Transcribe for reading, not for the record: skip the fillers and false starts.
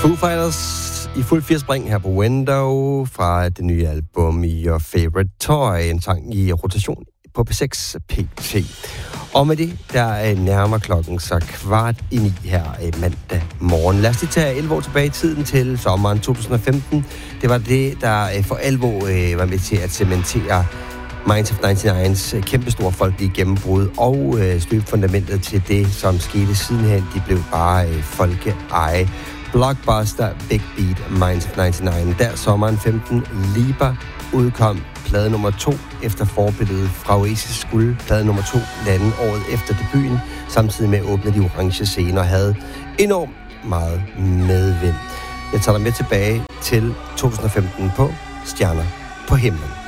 Foo Fighters i fuld 80 spring her på Window fra det nye album Your Favorite Toy, en sang i rotation på P6 PT. Og med det, der nærmer klokken så 8:15 her mandag morgen. Lad os lige tage 11 år tilbage i tiden til sommeren 2015. Det var det, der for alvor var med til at cementere Minds of 99's kæmpestore folkelige gennembrud og støbe fundamentet til det, som skete sidenhen. De blev bare folkeeje. Blockbuster, Big Beat, Minds of 99. Der sommeren 15, Lieber udkom plade nummer 2 efter forbilledet fra Oasis skulle plade nummer 2 lande året efter debuten, samtidig med at åbne de orange scener og havde enormt meget medvind. Jeg tager dig med tilbage til 2015 på Stjerner på himlen.